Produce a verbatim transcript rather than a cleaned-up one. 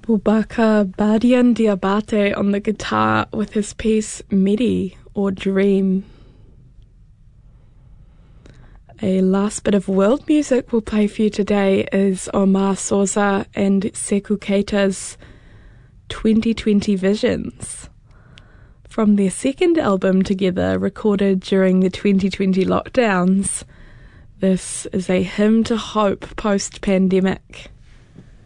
Boubacar Badian Diabate on the guitar with his piece Medi, or Dream. A last bit of world music we'll play for you today is Omar Sosa and Sekou Keita's twenty twenty Visions. From their second album together, recorded during the twenty twenty lockdowns, this is a hymn to hope post-pandemic.